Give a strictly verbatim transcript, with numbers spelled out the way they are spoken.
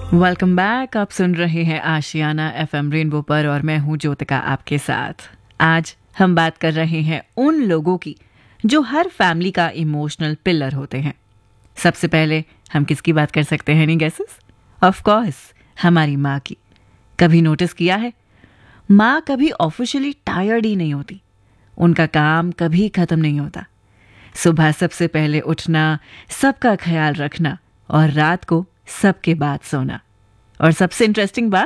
Welcome back. आप सुन रहे हैं आशियाना एफएम रेनबो पर और मैं हूं ज्योतिका आपके साथ। आज हम बात कर रहे हैं उन लोगों की जो हर फैमिली का इमोशनल पिलर होते हैं। सबसे पहले हम किसकी बात कर सकते हैं? नहीं गेसेस? ऑफ कोर्स हमारी माँ की। कभी नोटिस किया है, माँ कभी ऑफिशियली टायर्ड ही नहीं होती। उनका काम कभी खत्म नहीं होता। सुबह सबसे पहले उठना, सबका ख्याल रखना और रात को सबके बाद सोना। और सबसे इंटरेस्टिंग बात,